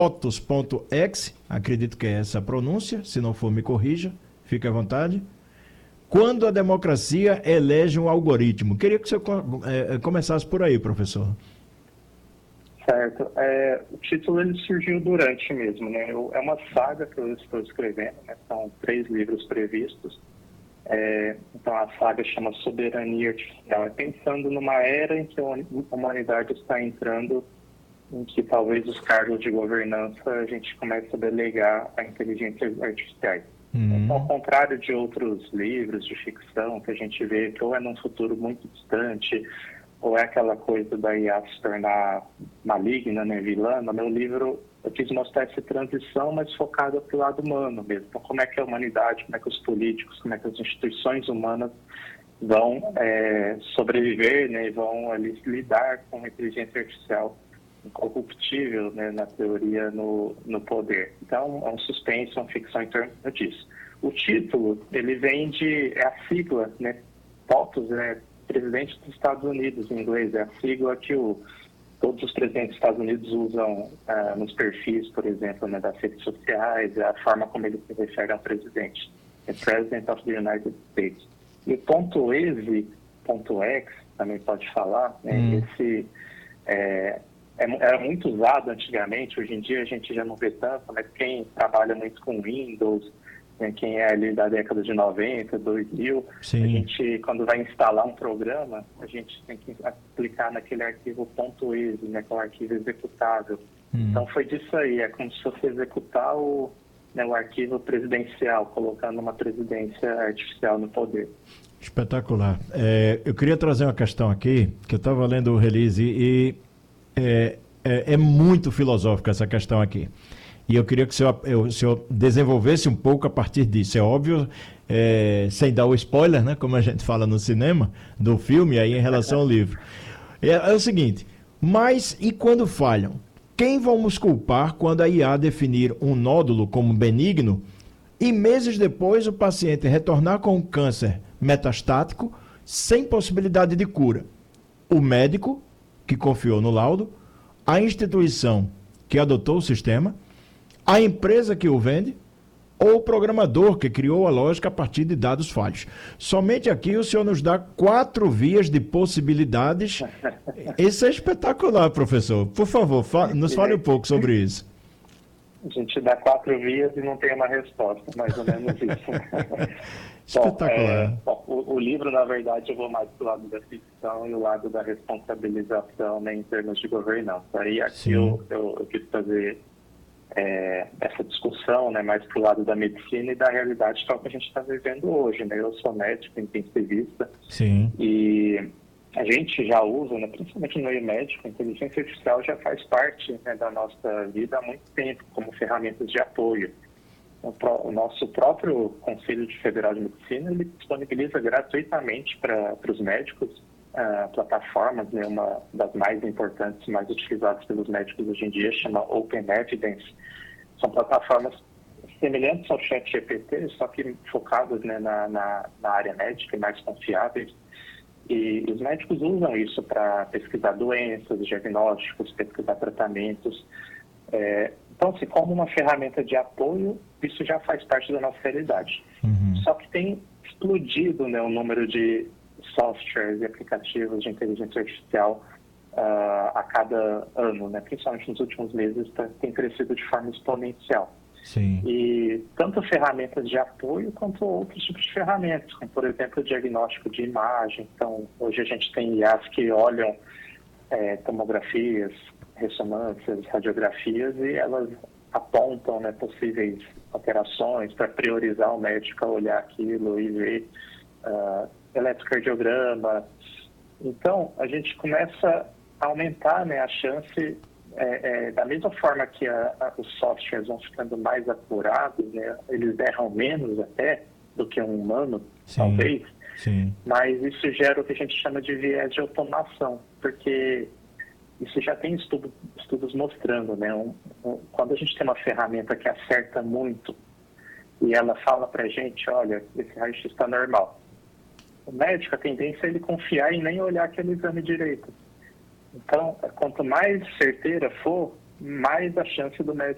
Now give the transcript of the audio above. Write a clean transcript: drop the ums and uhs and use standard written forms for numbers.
Lotus.exe, acredito que é essa a pronúncia, se não for me corrija, fique à vontade. Quando a democracia elege um algoritmo. Queria que você começasse por aí, professor. Certo. O título ele surgiu durante mesmo, né? É uma saga que eu estou escrevendo, né? São 3 livros previstos. Então a saga chama Soberania Artificial. É pensando numa era em que a humanidade está entrando, em que talvez os cargos de governança a gente comece a delegar a inteligências artificiais. Então, ao contrário de outros livros de ficção que a gente vê que ou é num futuro muito distante, ou é aquela coisa da IA se tornar maligna, né, vilã, no meu livro eu quis mostrar essa transição, mas focada para o lado humano mesmo. Então, como é que a humanidade, como é que os políticos, como é que as instituições humanas vão sobreviver, né, e vão ali lidar com a inteligência artificial incorruptível, né, na teoria, no poder. Então, é um suspense, uma ficção em torno disso. O título, ele vem é a sigla, né, POTUS, né, Presidente dos Estados Unidos, em inglês, é a sigla que todos os presidentes dos Estados Unidos usam nos perfis, por exemplo, né, das redes sociais, é a forma como ele se refere ao presidente. É President of the United States. E o .exe, .x, também pode falar, né, esse era muito usado antigamente, hoje em dia a gente já não vê tanto, mas quem trabalha muito com Windows, né, quem é ali da década de 90, 2000, Sim. A gente, quando vai instalar um programa, a gente tem que aplicar naquele arquivo .exe, né, que é um arquivo executável. Então foi disso aí, é como se fosse executar o arquivo presidencial, colocando uma presidência artificial no poder. Espetacular. Eu queria trazer uma questão aqui, que eu estava lendo o release e é muito filosófica essa questão aqui. E eu queria que o senhor desenvolvesse um pouco a partir disso. É óbvio, sem dar o spoiler, né, como a gente fala no cinema, do filme, aí em relação ao livro. É o seguinte, mas e quando falham? Quem vamos culpar quando a IA definir um nódulo como benigno e meses depois o paciente retornar com um câncer metastático sem possibilidade de cura? O médico que confiou no laudo, a instituição que adotou o sistema, a empresa que o vende ou o programador que criou a lógica a partir de dados falhos. Somente aqui o senhor nos dá 4 vias de possibilidades. Isso é espetacular, professor. Por favor, nos fale um pouco sobre isso. A gente dá 4 vias e não tem uma resposta, mais ou menos isso. Espetacular. O livro, na verdade, eu vou mais para o lado da ficção e o lado da responsabilização, né, em termos de governança. Aí aqui eu quis fazer essa discussão, né, mais para o lado da medicina e da realidade que é o que a gente está vivendo hoje, né? Eu sou médico intensivista. Sim. E a gente já usa, né, principalmente no meio médico, a inteligência artificial já faz parte, né, da nossa vida há muito tempo, como ferramentas de apoio. O nosso próprio Conselho Federal de Medicina, ele disponibiliza gratuitamente para os médicos plataformas, né, uma das mais importantes, mais utilizadas pelos médicos hoje em dia, chama Open Evidence. São plataformas semelhantes ao ChatGPT, só que focadas, né, na área médica e mais confiáveis. E os médicos usam isso para pesquisar doenças, diagnósticos, pesquisar tratamentos. Então, assim, como uma ferramenta de apoio, isso já faz parte da nossa realidade. Só que tem explodido, né, o número de softwares e aplicativos de inteligência artificial a cada ano, né, principalmente nos últimos meses, tem crescido de forma exponencial. Sim. E tanto ferramentas de apoio quanto outros tipos de ferramentas, como, por exemplo, o diagnóstico de imagem. Então, hoje a gente tem IAs que olham tomografias, ressonâncias, radiografias e elas apontam, né, possíveis alterações para priorizar o médico a olhar aquilo e ver eletrocardiograma. Então, a gente começa a aumentar, né, a chance, da mesma forma que os softwares vão ficando mais apurados, né, eles erram menos até do que um humano, talvez, mas isso gera o que a gente chama de viés de automação, porque isso já tem estudos mostrando, né, quando a gente tem uma ferramenta que acerta muito e ela fala para a gente, olha, esse raio-x está normal. O médico, a tendência é ele confiar e nem olhar aquele exame direito. Então, quanto mais certeira for, mais a chance do médico